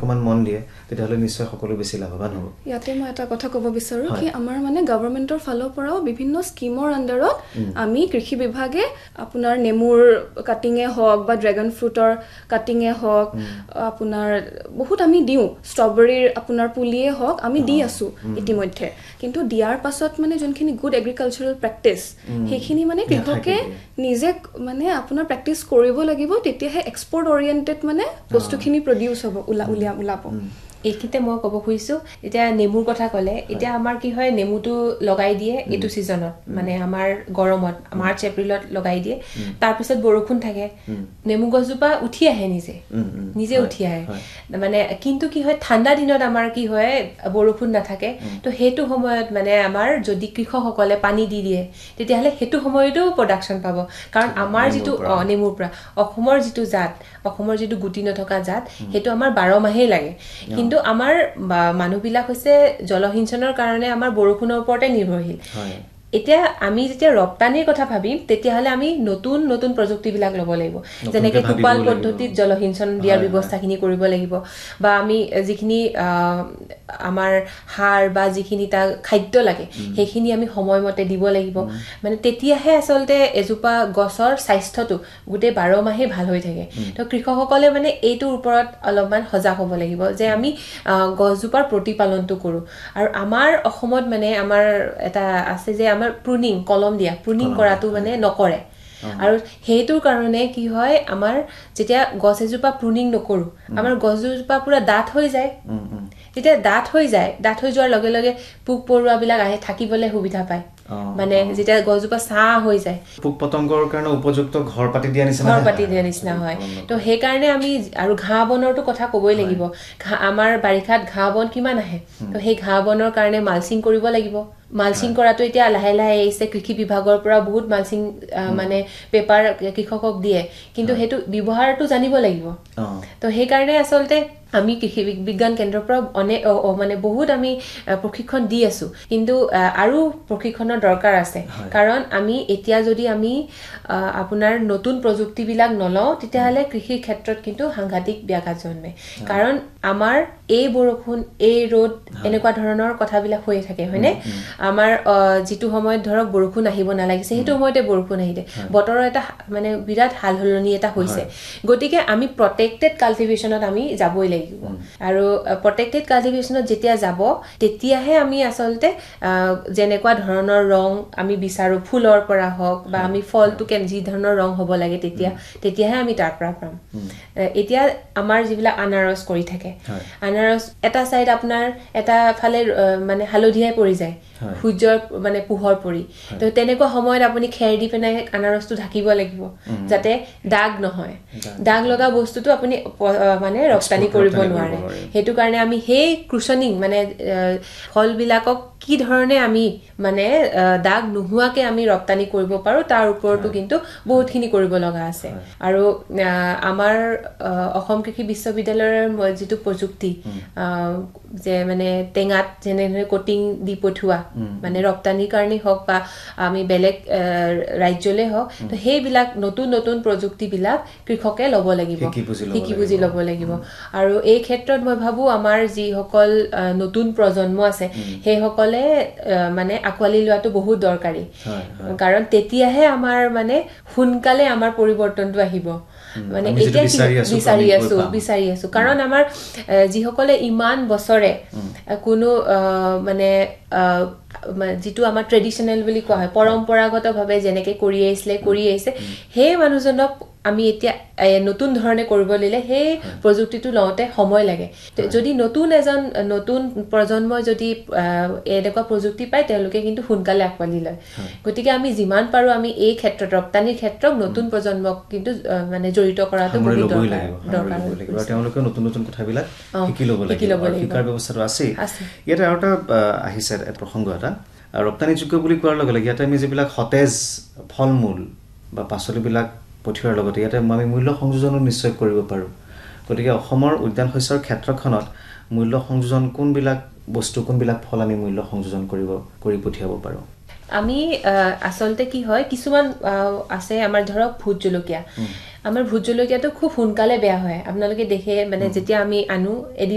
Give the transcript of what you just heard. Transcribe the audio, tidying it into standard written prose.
অকমান মন দিয়ে তেতিয়াহলে নিশ্চয় সকলো বেছি লাভৱান হ'ব ইয়াতে মই এটা কথা ক'ব বিচাৰো কি আমাৰ মানে গভৰ্ণমেন্টৰ ফালৰ পৰাও বিভিন্ন স্কিমৰ আন্ডাৰত আমি কৃষি বিভাগে আপোনাৰ নেমুৰ কাটিংয়ে হওক বা ড্ৰাগন ফ্ৰুটৰ কাটিংয়ে হওক আপোনাৰ বহুত আমি দিও ষ্ট্ৰবেৰীৰ আপোনাৰ পুলিয়ে হওক আমি দি আছো ইতিমধ্যে কিন্তু দিয়াৰ পাছত মানে যোনখিনি গুড এগ্ৰিকালচাৰাল প্ৰেক্টিছ সেইখিনি মানে কৃষকে নিজে মানে আপোনাৰ প্ৰেক্টিছ কৰিব লাগিব তেতিয়াহে এক্সপোৰ্ট ওৰিয়েন্টেড মানে বস্তুখিনি প্ৰডিউস হ'ব ওলাব এইখিতে মই ক'ব খুজিছো এতিয়া নেমুৰ কথা ক'লে এতিয়া আমাৰ কি হয় নেমুটো লগাই দিয়ে এটো সিজনত মানে আমাৰ গৰমত মাৰ্চ এপ্ৰিলত লগাই দিয়ে তাৰ পিছত বৰষুণ থাকে নেমু গছজোপা উঠি আহে নিজে উঠি আহে মানে কিন্তু কি হয় ঠাণ্ডা দিনত আমাৰ কি হয় বৰষুণ নাথাকে তো হেতু সময়ত মানে আমাৰ যদি কৃষকসকলে পানী দি দিয়ে তেতিয়াহলে হেতু সময়তো প্ৰডাকশন পাব কাৰণ আমাৰ যিটো নেমুৰ পৰা অসমৰ যিটো জাত অসমৰ যিটো গুটি নথকা জাত হেতু আমাৰ 12 মাহেই লাগে কিন্তু আমাৰ মানুহবিলাক হৈছে জলসিঞ্চনৰ কাৰণে আমাৰ বৰষুণৰ ওপৰতে নিৰ্ভৰশীল এতিয়া আমি যেতিয়া ৰপ্তানিৰ কথা ভাবিম তেতিয়াহলে আমি নতুন নতুন প্ৰযুক্তিবিলাক ল'ব লাগিব যেনেকৈ টোপাল পদ্ধতিত জলসিঞ্চন দিয়াৰ ব্যৱস্থাখিনি কৰিব লাগিব বা আমি যিখিনি আমাৰ হাড় বা যিখিনি তা খাদ্য লাগে সেইখিনি আমি সময়মতে দিব লাগিব মানে তেতিয়াহে আসলতে এজোপা গছৰ স্বাস্থ্যটো গোটেই 12 মাহে ভাল হৈ থাকে তো কৃষকসকলে মানে এইটোৰ ওপৰত অলপমান সজাগ হ'ব লাগিব যে আমি গছজোপাৰ প্ৰতিপালনটো কৰো আৰু আমাৰ অসমত মানে আমাৰ এটা আছে যে আমাৰ প্ৰুনিং কলম দিয়া প্ৰুনিং কৰাটো মানে নকৰে আৰু হেইটোৰ কাৰণে কি হয় আমাৰ যেতিয়া গছ এজোপা প্ৰুনিং নকৰো আমাৰ গছজোপা পুৰা ডাঠ হৈ যায় যেতিয়া ডাঠ হৈ যোৱাৰ লগে লগে পোক পৰুৱা বিলাক আহে থাকিবলৈ সুবিধা পায় মানে যেতিয়া গছজোপা ছাঁ হৈ যায় পোক পতংগৰ কাৰণে উপযুক্ত ঘৰ পাতি দিয়া নিচিনা হয় তো সেই কাৰণে আমি আৰু ঘাঁহ বনৰটো কথা ক'বই লাগিব আমাৰ বাৰিষাত ঘাঁহ বন কিমান আহে তো সেই ঘাঁহ বনৰ কাৰণে মালচিং কৰিব লাগিব মালচিং কৰাটো এতিয়া লাহে লাহে আহিছে কৃষি বিভাগৰ পৰা বহুত মালচিং মানে পেপাৰ কৃষকক দিয়ে কিন্তু হেতু ব্যৱহাৰটো জানিব লাগিব তো সেই কাৰণে আসলতে আমি কৃষি বিজ্ঞান কেন্দ্ৰৰ পৰা মানে বহুত আমি প্ৰশিক্ষণ দি আছো কিন্তু আৰু প্ৰশিক্ষণৰ দৰকাৰ আছে কাৰণ আমি এতিয়া যদি আমি আপোনাৰ নতুন প্ৰযুক্তিবিলাক নলওঁ তেতিয়াহলে কৃষিৰ ক্ষেত্ৰত কিন্তু সাংঘাতিক ব্যাঘাত জন্মে কাৰণ আমাৰ এই বৰষুণ এই ৰ'দ এনেকুৱা ধৰণৰ কথাবিলাক হৈ থাকে হয়নে আমাৰ যিটো সময়ত ধৰক বৰষুণ আহিব নালাগিছে সেইটো সময়তে বৰষুণ আহিলে বতৰৰ এটা মানে বিৰাট হালহলনি এটা হৈছে গতিকে আমি প্ৰটেক্টেড কাল্টিভেশ্যনত আমি যাবই লাগিব আৰু প্ৰটেক্টেড কাল্টিভেশ্যনত যেতিয়া যাব তেতিয়াহে আমি আসলতে যেনেকুৱা ধৰণৰ ৰং আমি বিচাৰো ফুলৰ পৰা হওক বা আমি ফলটো যি ধৰণৰ ৰং হ'ব লাগে তেতিয়াহে আমি তাৰ পৰা পাম এতিয়া আমাৰ যিবিলাক আনাৰস কৰি থাকে আনাৰস এটা সাইড আপোনাৰ এটা ফালে মানে হালধিয়াই পৰি যায় সূৰ্যৰ মানে পোহৰ পৰি তো তেনেকুৱা সময়ত আপুনি খেৰ দি পেনে আনাৰসটো ঢাকিব লাগিব যাতে দাগ নহয় দাগ লগা বস্তুটো আপুনি মানে ৰপ্তানি কৰিব নোৱাৰে হেতু কাৰণে আমি হেই ক্ৰুশনিং মানে ফলবিলাকক কি ধৰণে আমি মানে দাগ নোহোৱাকে আমি ৰপ্তানি কৰিব পাৰো তাৰ ওপৰতো কিন্তু বহুতখিনি কৰিব লগা আছে আৰু আমাৰ অসম কৃষি বিশ্ববিদ্যালয়ৰ যিটো প্ৰযুক্তি যে মানে টেঙাত যেনে কোটিং দি পঠোৱা মানে ৰপ্তানিৰ কাৰণে হওক বা আমি বেলেগ ৰাজ্যলৈ হওক তো সেইবিলাক নতুন নতুন প্ৰযুক্তিবিলাক কৃষকে ল'ব লাগিব শিকি বুজি ল'ব লাগিব আৰু এই ক্ষেত্ৰত মই ভাবো আমাৰ যিসকল নতুন প্ৰজন্ম আছে সেইসকলে মানে আকোৱালি লোৱাটো বহুত দৰকাৰী কাৰণ তেতিয়াহে আমাৰ মানে সোনকালে আমাৰ পৰিৱৰ্তনটো আহিব মানে এতিয়া বিচাৰি আছো কাৰণ আমাৰ যিসকলে ইমান বছৰে কোনো মানে যিটো আমাৰ ট্ৰেডিশনেল বুলি কোৱা হয় পৰম্পৰাগতভাৱে যেনেকৈ কৰি আহিছে সেই মানুহজনক আমি এতিয়া নতুন ধৰণে কৰিব লিলে সেই প্ৰযুক্তিটো লওঁতে সময় লাগে যদি নতুন প্ৰজন্মই যদি এনেকুৱা প্ৰযুক্তি পায় তেওঁলোকে কিন্তু সোনকালে আকোৱালি লয় গতিকে আমি যিমান পাৰো আমি এই ক্ষেত্ৰত ৰপ্তানিৰ ক্ষেত্ৰত নতুন প্ৰজন্মক কিন্তু মানে জড়িত কৰাটো বহুত দৰকাৰ তেওঁলোকে নতুন নতুন কথাবিলাক শিকি ল'ব লাগিব শিকাৰ ব্যৱস্থাটো আছে ইয়াতে আৰু এটা আহিছে প্ৰসংগ এটা ৰপ্তানিযোগ্য বুলি কোৱাৰ লগে লগে ইয়াতে আমি যিবিলাক সতেজ ফল-মূল বা পাচলিবিলাক পঠিওৱাৰ লগতে ইয়াতে আমি মূল্য সংযোজনো নিশ্চয় কৰিব পাৰোঁ গতিকে অসমৰ উদ্যান শস্যৰ ক্ষেত্ৰখনত মূল্য সংযোজন কোনবিলাক ফল আমি মূল্য সংযোজন কৰি পঠিয়াব পাৰোঁ আমি আসলতে কি হয় কিছুমান আছে আমাৰ ধৰক ভোট জলকীয়া আমাৰ ভোট জলকীয়াটো খুব সোনকালে বেয়া হয় আপোনালোকে দেখে মানে যেতিয়া আমি আনো